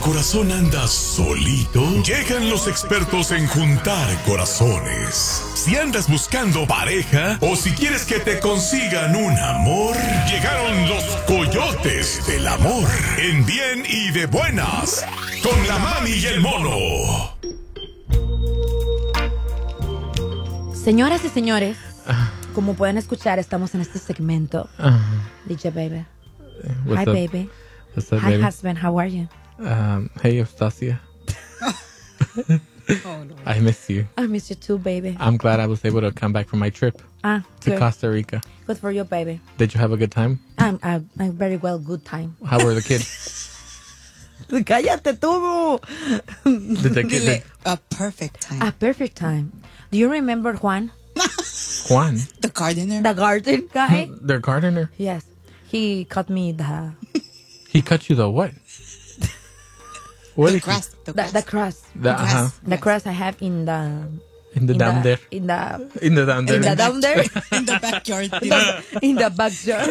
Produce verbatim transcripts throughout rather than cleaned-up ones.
corazón anda solito, llegan los expertos en juntar corazones. Si andas buscando pareja o si quieres que te consigan un amor, llegaron los coyotes del amor. En bien y de buenas, con la mami y el mono. Señoras y señores, como pueden escuchar, estamos en este segmento. Uh, D J Baby. what's Hi, up? baby. What's up, Hi, baby? husband. How are you? Um, hey, Eustacia. Oh, no. I miss you. I miss you too, baby. I'm glad I was able to come back from my trip Ah, to good. Costa Rica. Good for you, baby. Did you have a good time? I'm, I'm, I'm very well. Good time. How were the kids? Cállate tú. Did the kids? Dile, a perfect time. A perfect time. Do you remember Juan, Juan, The gardener. the garden guy? their gardener. Yes. He cut me the He cut you the what? What the did grass. The the, grass. the crust. he? The, uh-huh. grass. The crust I have in the In the in down the, there. in the In the down there. in the down there In the backyard. in the backyard.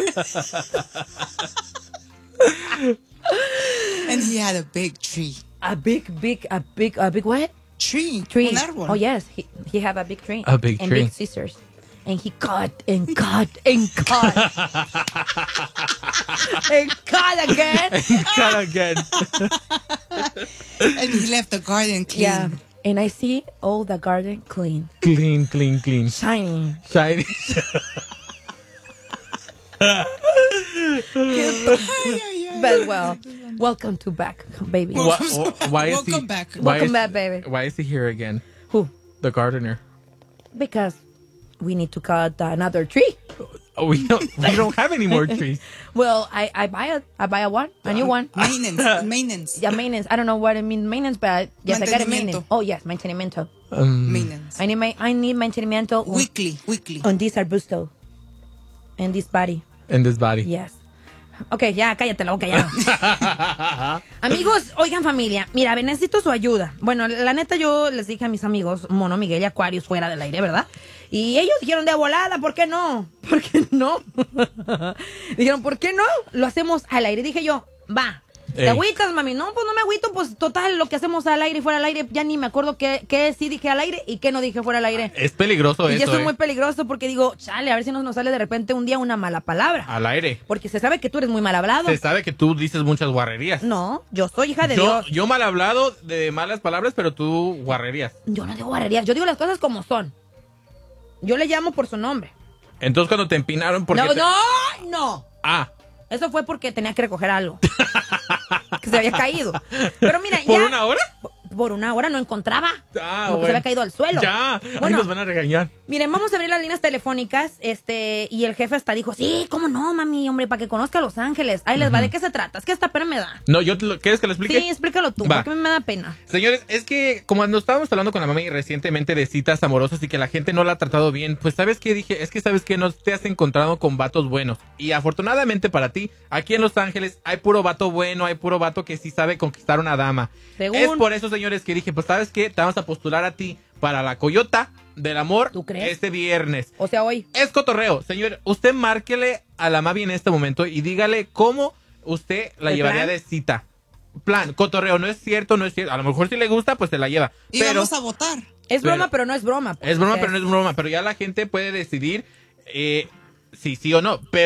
And he had a big tree. A big, big, a big, a big what? Tree. Tree. Un árbol. Oh yes, he he have a big tree. A big and tree. big scissors, and he cut and cut and cut and cut again. Cut again. And he left the garden clean. Yeah, and I see all the garden clean, Clean, clean, clean. shiny. Shiny. But well, welcome to back, baby. Why, why is Welcome he, back. Why Welcome is, back, baby. Why is he here again? Who? The gardener. Because we need to cut another tree. Oh, we don't. We don't have any more trees. Well, I I buy a I buy a one, a new one. Maintenance. Maintenance. Yeah, maintenance. I don't know what it means maintenance, but yes, I got it maintenance. Mantenimiento. Oh yes, mantenimiento. Um, Maintenance. I need my I need mantenimiento on, Weekly. Weekly. on this arbusto and this body. in this body. Yes. Ok, ya, cállate la boca ya. Amigos, oigan familia, mira, necesito su ayuda. Bueno, la neta yo les dije a mis amigos, Mono, Miguel y Aquarius fuera del aire, ¿verdad? Y ellos dijeron de volada, ¿por qué no? ¿Por qué no? Dijeron, ¿por qué no? Lo hacemos al aire. Dije yo, va. ¿Te Ey. agüitas, mami? No, pues no me agüito, pues total, lo que hacemos al aire y fuera al aire, ya ni me acuerdo qué, qué sí dije al aire y qué no dije fuera al aire. Es peligroso Y eso. eso es eh. muy peligroso porque digo, chale, a ver si no nos sale de repente un día una mala palabra. Al aire. Porque se sabe que tú eres muy mal hablado. Se sabe que tú dices muchas guarrerías. No, yo soy hija de yo, Dios. yo mal hablado de malas palabras, pero tú guarrerías. Yo no digo guarrerías, yo digo las cosas como son. Yo le llamo por su nombre. Entonces cuando te empinaron porque No, te- no, no. Ah, Eso fue porque tenía que recoger algo. Que se había caído. Pero mira, ¿por ya. una hora? Por una hora no encontraba. Ah, porque bueno. se había caído al suelo. Ya, ahí Bueno, nos van a regañar. miren, vamos a abrir las líneas telefónicas, este, y el jefe hasta dijo, sí, cómo no, mami, hombre, para que conozca a Los Ángeles. Ahí les va, ¿de qué se trata? Es que esta pena me da. No, yo te lo, ¿quieres que lo explique? Sí, explícalo tú, Va. porque me da pena. Señores, es que como cuando estábamos hablando con la mami recientemente de citas amorosas y que la gente no la ha tratado bien, pues ¿sabes qué dije? Es que ¿sabes qué? No te has encontrado con vatos buenos. Y afortunadamente para ti, aquí en Los Ángeles hay puro vato bueno, hay puro vato que sí sabe conquistar una dama. Según- Es por eso, señores, que dije, pues ¿sabes qué? Te vamos a postular a ti para la Coyota del Amor ¿Tú crees? este viernes. O sea, hoy. Es cotorreo, señor. Usted márquele a la Mavi en este momento y dígale cómo usted la ¿El llevaría plan? de cita. Plan, cotorreo, no es cierto, no es cierto. A lo mejor si le gusta, pues se la lleva. Y Pero vamos a votar. Es Pero- broma, pero no es broma. es broma, Porque- pero no es broma. Pero ya la gente puede decidir eh, si sí o no. Pero